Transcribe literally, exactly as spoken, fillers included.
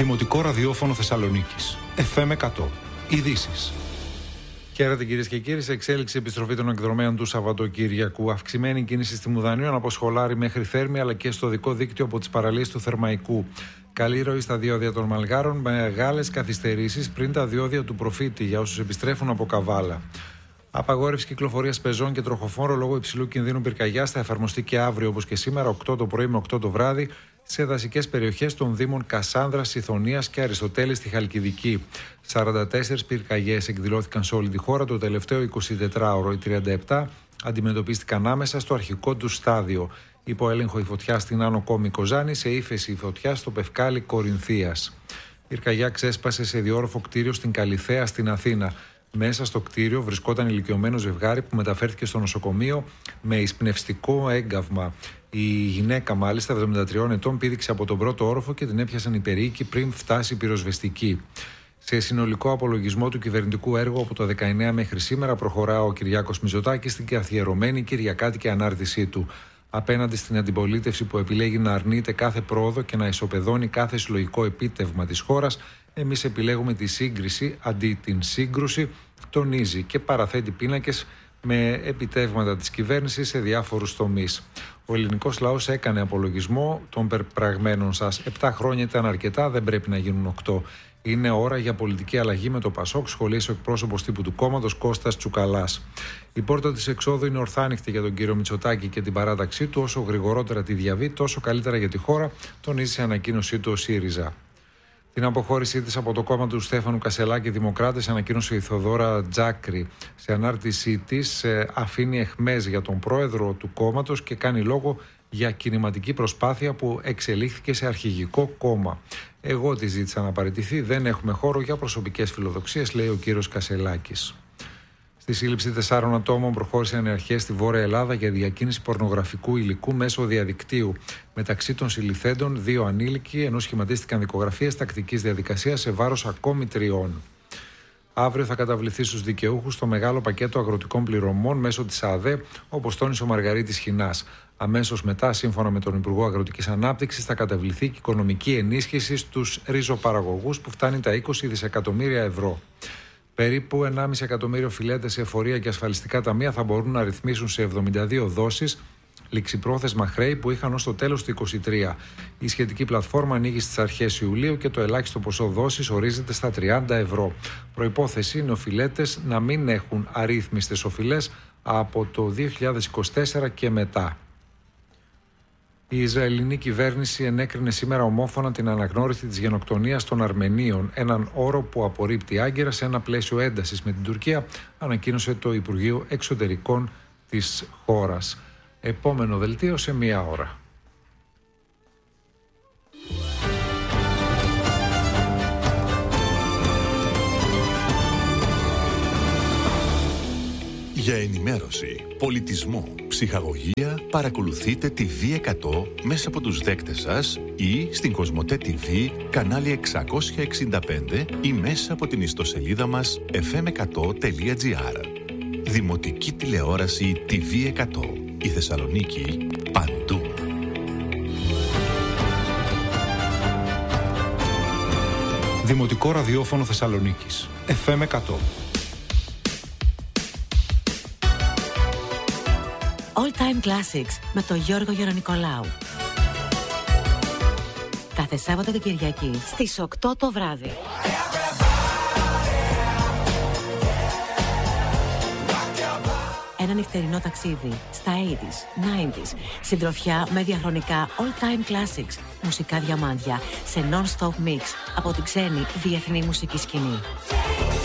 Δημοτικό ραδιόφωνο Θεσσαλονίκης. εφ εμ εκατό. Ειδήσεις. Χαίρετε κυρίες και κύριοι, σε εξέλιξη επιστροφή των εκδρομέων του Σαββατοκύριακου. Αυξημένη κίνηση στη Μουδανίων από Σχολάρη μέχρι Θέρμη, αλλά και στο δικό δίκτυο από τις παραλίες του Θερμαϊκού. Καλή ροή στα διόδια των Μαλγάρων, με μεγάλες καθυστερήσεις πριν τα διόδια του Προφήτη για όσους επιστρέφουν από Καβάλα. Απαγόρευση κυκλοφορίας πεζών και τροχοφόρων λόγω υψηλού κινδύνου πυρκαγιάς θα εφαρμοστεί και αύριο, όπως και σήμερα, οκτώ το πρωί με οκτώ το βράδυ, σε δασικές περιοχές των Δήμων Κασάνδρας, Σιθωνίας και Αριστοτέλης στη Χαλκιδική. σαράντα τέσσερις πυρκαγιές εκδηλώθηκαν σε όλη τη χώρα το τελευταίο εικοσιτετράωρο. Οι τριάντα επτά αντιμετωπίστηκαν άμεσα στο αρχικό του στάδιο. Υπό έλεγχο η φωτιά στην Άνω Κόμη Κοζάνη, σε ύφεση η φωτιά στο Πευκάλι Κορινθίας. Πυρκαγιά ξέσπασε σε διόροφο κτίριο στην Καλιθέα στην Αθήνα. Μέσα στο κτίριο βρισκόταν ηλικιωμένο ζευγάρι που μεταφέρθηκε στο νοσοκομείο με εισπνευστικό έγκαυμα. Η γυναίκα, μάλιστα εβδομήντα τριών ετών, πήδηξε από τον πρώτο όροφο και την έπιασαν οι περίοικοι πριν φτάσει η πυροσβεστική. Σε συνολικό απολογισμό του κυβερνητικού έργου από το δεκαεννέα μέχρι σήμερα προχωρά ο Κυριάκος Μητσοτάκης στην καθιερωμένη κυριακάτικη ανάρτησή του. Απέναντι στην αντιπολίτευση που επιλέγει να αρνείται κάθε πρόοδο και να ισοπεδώνει κάθε συλλογικό επίτευγμα της χώρας, εμείς επιλέγουμε τη σύγκριση αντί την σύγκρουση, τονίζει και παραθέτει πίνακες με επιτεύγματα της κυβέρνησης σε διάφορους τομείς. Ο ελληνικός λαός έκανε απολογισμό των πεπραγμένων σας. Επτά χρόνια ήταν αρκετά, δεν πρέπει να γίνουν οκτώ. Είναι ώρα για πολιτική αλλαγή με το Πασόκ, σχολίασε ο εκπρόσωπος τύπου του κόμματος Κώστας Τσουκαλάς. Η πόρτα της εξόδου είναι ορθάνυχτη για τον κύριο Μητσοτάκη και την παράταξή του. Όσο γρηγορότερα τη διαβεί, τόσο καλύτερα για τη χώρα, τονίζει σε ανακοίνωσή του ο ΣΥΡΙΖΑ. Την αποχώρησή της από το κόμμα του Στέφανου Κασελάκη Δημοκράτες ανακοίνωσε η Θοδόρα Τζάκρη. Σε ανάρτησή της αφήνει εχμές για τον πρόεδρο του κόμματος και κάνει λόγο για κινηματική προσπάθεια που εξελίχθηκε σε αρχηγικό κόμμα. Εγώ τη ζήτησα να παραιτηθεί, δεν έχουμε χώρο για προσωπικές φιλοδοξίες, λέει ο κύριος Κασελάκης. Στη σύλληψη τεσσάρων ατόμων προχώρησαν οι αρχές στη Βόρεια Ελλάδα για διακίνηση πορνογραφικού υλικού μέσω διαδικτύου. Μεταξύ των συλληφθέντων, δύο ανήλικοι, ενώ σχηματίστηκαν δικογραφίες τακτικής διαδικασίας σε βάρος ακόμη τριών. Αύριο θα καταβληθεί στους δικαιούχους το μεγάλο πακέτο αγροτικών πληρωμών μέσω της ΑΔΕ, όπως τόνισε ο Μαργαρίτης Χινάς. Αμέσως μετά, σύμφωνα με τον Υπουργό Αγροτικής Ανάπτυξης, θα καταβληθεί και οικονομική ενίσχυση στους ριζοπαραγωγούς που φτάνει τα είκοσι δισεκατομμύρια ευρώ. Περίπου ενάμιση εκατομμύριο φιλέτες σε εφορία και ασφαλιστικά ταμεία θα μπορούν να ρυθμίσουν σε εβδομήντα δύο δόσεις ληξιπρόθεσμα χρέη που είχαν ως το τέλος του είκοσι τρία. Η σχετική πλατφόρμα ανοίγει στις αρχές Ιουλίου και το ελάχιστο ποσό δόσης ορίζεται στα τριάντα ευρώ. Προϋπόθεση είναι οφειλέτες να μην έχουν αρρύθμιστες οφειλές από το δύο χιλιάδες είκοσι τέσσερα και μετά. Η Ισραηλινή κυβέρνηση ενέκρινε σήμερα ομόφωνα την αναγνώριση της γενοκτονίας των Αρμενίων, έναν όρο που απορρίπτει άγκαιρα σε ένα πλαίσιο έντασης με την Τουρκία, ανακοίνωσε το Υπουργείο Εξωτερικών της χώρας. Επόμενο δελτίο σε μία ώρα. Για ενημέρωση, πολιτισμό, ψυχαγωγία, παρακολουθείτε τη βι εκατό μέσα από τους δέκτες σας ή στην Κοσμοτέ τι βι, κανάλι εξακόσια εξήντα πέντε ή μέσα από την ιστοσελίδα μας εφ εμ εκατό τελεία τζι άρ. Δημοτική τηλεόραση τι βι εκατό. Η Θεσσαλονίκη παντού. Δημοτικό ραδιόφωνο Θεσσαλονίκης. εφ εμ εκατό. All Time Classics με τον Γιώργο Γερονικολάου. Κάθε Σάββατο και Κυριακή στις οκτώ το βράδυ. Ένα νυχτερινό ταξίδι στα ογδόντα, ενενήντα, συντροφιά με διαχρονικά All Time Classics, μουσικά διαμάντια σε non-stop mix από την ξένη διεθνή μουσική σκηνή.